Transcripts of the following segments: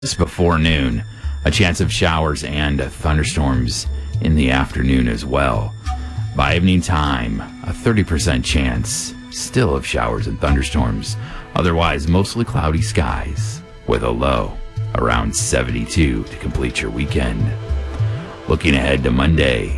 Just before noon, a chance of showers and thunderstorms in the afternoon as well. By evening time, a 30% chance still of showers and thunderstorms. Otherwise, mostly cloudy skies with a low around 72 to complete your weekend. Looking ahead to Monday,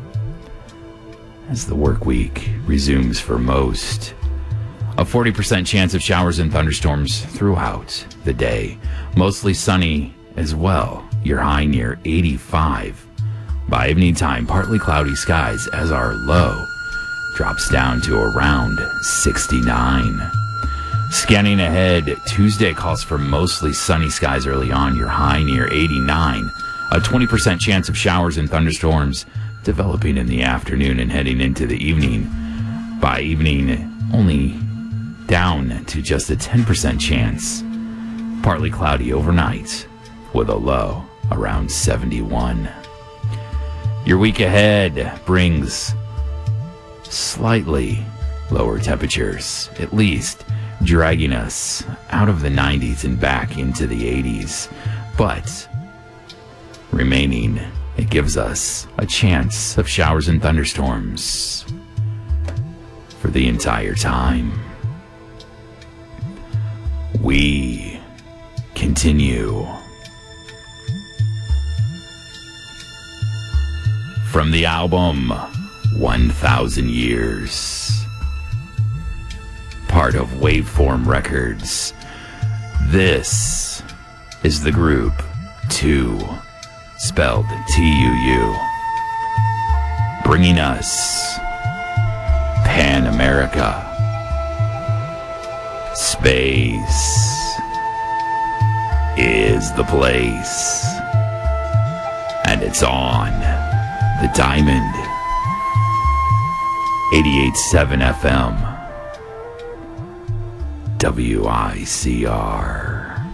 as the work week resumes for most, a 40% chance of showers and thunderstorms throughout the day. Mostly sunny as well. Your high near 85. By evening time, partly cloudy skies as our low drops down to around 69. Scanning ahead, Tuesday calls for mostly sunny skies early on. Your high near 89. A 20% chance of showers and thunderstorms developing in the afternoon and heading into the evening. By evening, only down to just a 10% chance. Partly cloudy overnight with a low around 71. Your week ahead brings slightly lower temperatures, at least dragging us out of the 90s and back into the 80s. But remaining, it gives us a chance of showers and thunderstorms for the entire time. We continue. From the album 1000 Years, part of Waveform Records, this is the group 2, spelled T-U-U, bringing us Pan America. Space is the place, and it's on the Diamond 88.7 FM WICR.